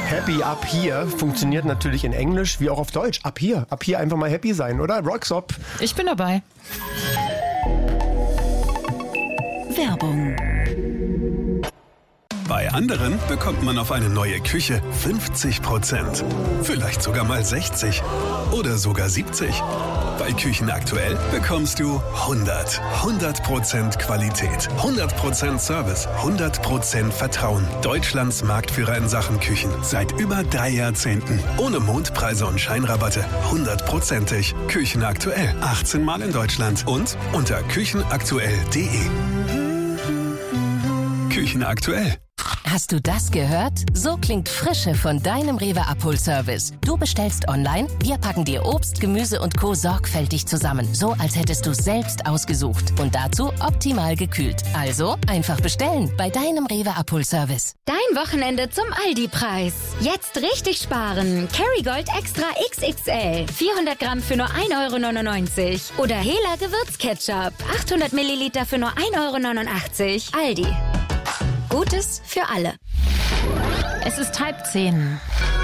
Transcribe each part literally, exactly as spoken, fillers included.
Happy Up Here funktioniert natürlich in Englisch wie auch auf Deutsch. Up Here. Up Here einfach mal happy sein, oder? Rocksop. Ich bin dabei. Werbung. Bei anderen bekommt man auf eine neue Küche fünfzig Prozent. Vielleicht sogar mal sechzig oder sogar siebzig. Bei Küchen aktuell bekommst du hundert. hundert Prozent Qualität, hundert Prozent Service, hundert Prozent Vertrauen. Deutschlands Marktführer in Sachen Küchen. Seit über drei Jahrzehnten. Ohne Mondpreise und Scheinrabatte. hundertprozentig. Küchen aktuell. achtzehn Mal in Deutschland. Und unter küchenaktuell punkt de. Küchen aktuell. Hast du das gehört? So klingt Frische von deinem Rewe Abholservice. Du bestellst online, wir packen dir Obst, Gemüse und Co. sorgfältig zusammen. So, als hättest du selbst ausgesucht. Und dazu optimal gekühlt. Also einfach bestellen bei deinem Rewe Abholservice. Dein Wochenende zum Aldi-Preis. Jetzt richtig sparen. Kerrygold Extra X X L. vierhundert Gramm für nur ein Euro neunundneunzig. Oder Hela Gewürzketchup. achthundert Milliliter für nur ein Euro neunundachtzig. Aldi. Gutes für alle. Es ist halb zehn.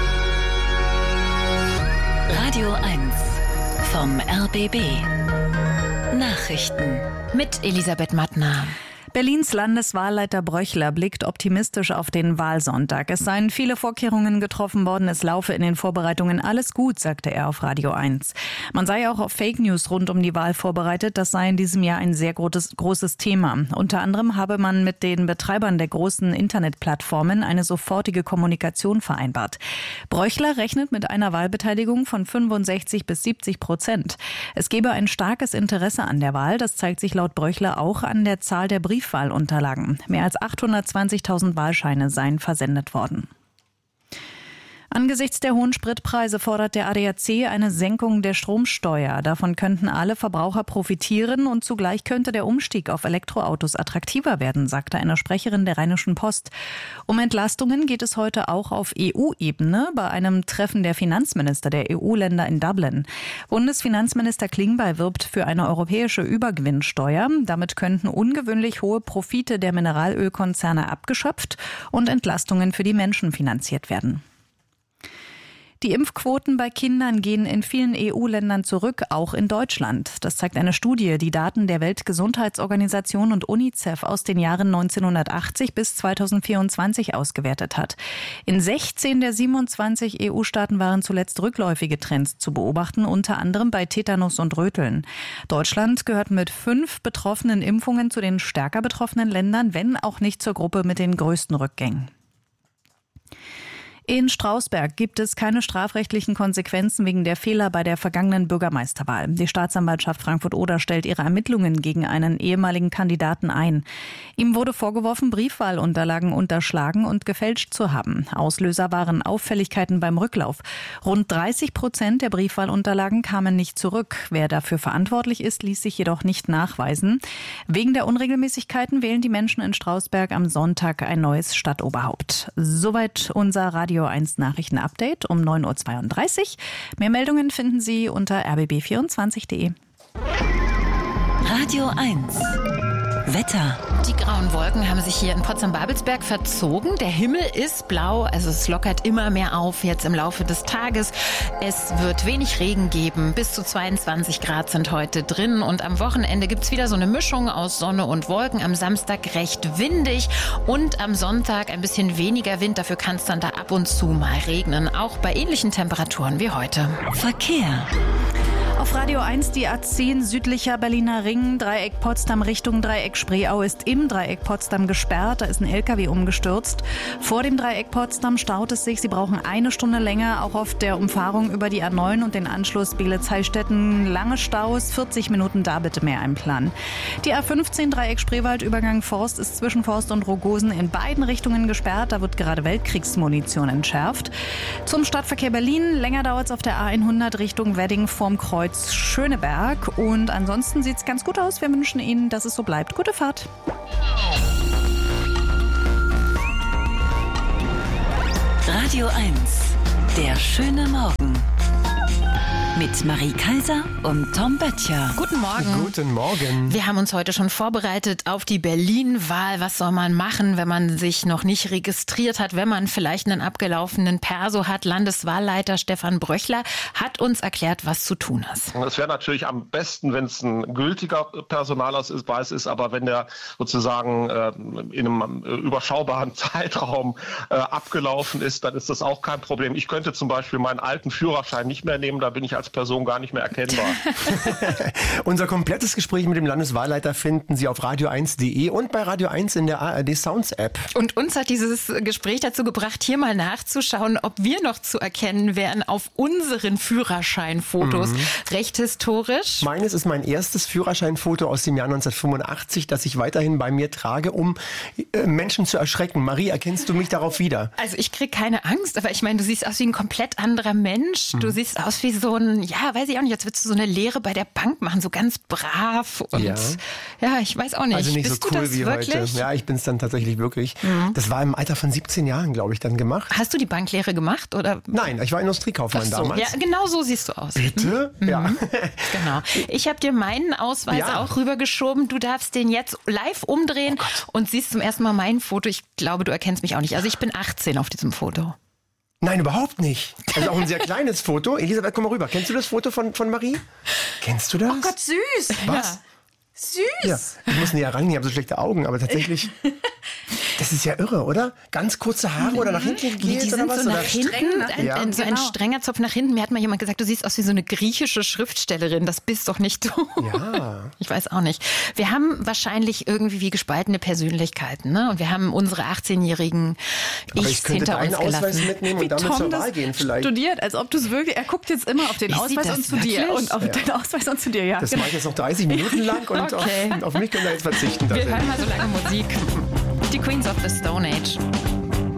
Radio eins vom R B B. Nachrichten. Mit Elisabeth Mattner. Berlins Landeswahlleiter Bröchler blickt optimistisch auf den Wahlsonntag. Es seien viele Vorkehrungen getroffen worden, es laufe in den Vorbereitungen alles gut, sagte er auf Radio eins. Man sei auch auf Fake News rund um die Wahl vorbereitet, das sei in diesem Jahr ein sehr großes, großes Thema. Unter anderem habe man mit den Betreibern der großen Internetplattformen eine sofortige Kommunikation vereinbart. Bröchler rechnet mit einer Wahlbeteiligung von fünfundsechzig bis siebzig Prozent. Es gebe ein starkes Interesse an der Wahl, das zeigt sich laut Bröchler auch an der Zahl der Brief Wahlunterlagen. Mehr als achthundertzwanzigtausend Wahlscheine seien versendet worden. Angesichts der hohen Spritpreise fordert der A D A C eine Senkung der Stromsteuer. Davon könnten alle Verbraucher profitieren und zugleich könnte der Umstieg auf Elektroautos attraktiver werden, sagte eine Sprecherin der Rheinischen Post. Um Entlastungen geht es heute auch auf E U-Ebene bei einem Treffen der Finanzminister der E U-Länder in Dublin. Bundesfinanzminister Klingbeil wirbt für eine europäische Übergewinnsteuer. Damit könnten ungewöhnlich hohe Profite der Mineralölkonzerne abgeschöpft und Entlastungen für die Menschen finanziert werden. Die Impfquoten bei Kindern gehen in vielen E U-Ländern zurück, auch in Deutschland. Das zeigt eine Studie, die Daten der Weltgesundheitsorganisation und UNICEF aus den Jahren neunzehnhundertachtzig bis zweitausendvierundzwanzig ausgewertet hat. In sechzehn der siebenundzwanzig E U-Staaten waren zuletzt rückläufige Trends zu beobachten, unter anderem bei Tetanus und Röteln. Deutschland gehört mit fünf betroffenen Impfungen zu den stärker betroffenen Ländern, wenn auch nicht zur Gruppe mit den größten Rückgängen. In Strausberg gibt es keine strafrechtlichen Konsequenzen wegen der Fehler bei der vergangenen Bürgermeisterwahl. Die Staatsanwaltschaft Frankfurt-Oder stellt ihre Ermittlungen gegen einen ehemaligen Kandidaten ein. Ihm wurde vorgeworfen, Briefwahlunterlagen unterschlagen und gefälscht zu haben. Auslöser waren Auffälligkeiten beim Rücklauf. Rund dreißig Prozent der Briefwahlunterlagen kamen nicht zurück. Wer dafür verantwortlich ist, ließ sich jedoch nicht nachweisen. Wegen der Unregelmäßigkeiten wählen die Menschen in Strausberg am Sonntag ein neues Stadtoberhaupt. Soweit unser Radio Radio eins Nachrichten-Update um neun Uhr zweiunddreißig. Mehr Meldungen finden Sie unter r b b vierundzwanzig punkt de. Radio eins. Wetter. Die grauen Wolken haben sich hier in Potsdam-Babelsberg verzogen. Der Himmel ist blau, also es lockert immer mehr auf jetzt im Laufe des Tages. Es wird wenig Regen geben. Bis zu zweiundzwanzig Grad sind heute drin. Und am Wochenende gibt es wieder so eine Mischung aus Sonne und Wolken. Am Samstag recht windig und am Sonntag ein bisschen weniger Wind. Dafür kann es dann da ab und zu mal regnen. Auch bei ähnlichen Temperaturen wie heute. Verkehr. Auf Radio eins die A zehn südlicher Berliner Ring, Dreieck Potsdam Richtung Dreieck Spreeau ist im Dreieck Potsdam gesperrt. Da ist ein L K W umgestürzt. Vor dem Dreieck Potsdam staut es sich. Sie brauchen eine Stunde länger, auch auf der Umfahrung über die A neun und den Anschluss Beelitz-Heilstätten. Lange Staus, vierzig Minuten, da bitte mehr einplanen. Die A fünfzehn Dreieck Spreewald, Übergang Forst ist zwischen Forst und Rogosen in beiden Richtungen gesperrt. Da wird gerade Weltkriegsmunition entschärft. Zum Stadtverkehr Berlin, länger dauert es auf der A hundert Richtung Wedding vorm Kreuz Schöneberg. Und ansonsten sieht es ganz gut aus. Wir wünschen Ihnen, dass es so bleibt. Gute Fahrt. Radio eins. Der schöne Morgen. Mit Marie Kaiser und Tom Böttcher. Guten Morgen. Guten Morgen. Wir haben uns heute schon vorbereitet auf die Berlin-Wahl. Was soll man machen, wenn man sich noch nicht registriert hat, wenn man vielleicht einen abgelaufenen Perso hat? Landeswahlleiter Stefan Bröchler hat uns erklärt, was zu tun ist. Es wäre natürlich am besten, wenn es ein gültiger Personalausweis ist, aber wenn der sozusagen äh, in einem äh, überschaubaren Zeitraum äh, abgelaufen ist, dann ist das auch kein Problem. Ich könnte zum Beispiel meinen alten Führerschein nicht mehr nehmen, da bin ich als Person gar nicht mehr erkennbar. Unser komplettes Gespräch mit dem Landeswahlleiter finden Sie auf radio eins punkt de und bei Radio eins in der A R D Sounds App. Und uns hat dieses Gespräch dazu gebracht, hier mal nachzuschauen, ob wir noch zu erkennen wären auf unseren Führerscheinfotos. Mhm. Recht historisch. Meines ist mein erstes Führerscheinfoto aus dem Jahr neunzehnhundertfünfundachtzig, das ich weiterhin bei mir trage, um äh, Menschen zu erschrecken. Marie, erkennst du mich darauf wieder? Also ich kriege keine Angst, aber ich meine, du siehst aus wie ein komplett anderer Mensch. Mhm. Du siehst aus wie so ein, ja, weiß ich auch nicht, als würdest du so eine Lehre bei der Bank machen, so ganz brav und ja, ja ich weiß auch nicht. Also nicht Bist so cool du das wie wirklich? heute. Ja, ich bin es dann tatsächlich wirklich. Mhm. Das war im Alter von siebzehn Jahren, glaube ich, dann gemacht. Hast du die Banklehre gemacht oder? Nein, ich war Industriekaufmann so, damals. Ja, genau so siehst du aus. Bitte? Mhm. Ja. Genau. Ich habe dir meinen Ausweis ja. auch rübergeschoben. Du darfst den jetzt live umdrehen oh und siehst zum ersten Mal mein Foto. Ich glaube, du erkennst mich auch nicht. Also ich bin achtzehn auf diesem Foto. Nein, überhaupt nicht. Also auch ein sehr kleines Foto. Elisabeth, komm mal rüber. Kennst du das Foto von, von Marie? Kennst du das? Oh Gott, süß. Was? Ja. Süß. Ja, ich muss näher ran, ich habe so schlechte Augen, aber tatsächlich, das ist ja irre, oder? Ganz kurze Haare oder nach hinten gegelt die sind oder was? so nach oder? hinten, ein, ja. ein, so ein genau. strenger Zopf nach hinten. Mir hat mal jemand gesagt, du siehst aus wie so eine griechische Schriftstellerin. Das bist doch nicht du. Ja. Ich weiß auch nicht. Wir haben wahrscheinlich irgendwie wie gespaltene Persönlichkeiten, ne? Und wir haben unsere achtzehnjährigen Aber Ichs ich könnte hinter uns deinen Ausweis gelassen. mitnehmen Wie und damit Tom zur das Wahl gehen vielleicht. Studiert, als ob du es wirklich, er guckt jetzt immer auf den Ist sie Ausweis das und zu dir wirklich? und auf Ja. den Ausweis und zu dir, ja. Das genau. mache ich jetzt noch dreißig Minuten lang und Okay. auf, auf mich können wir jetzt verzichten. Wir hören mal so lange Musik. Die Queens of the Stone Age.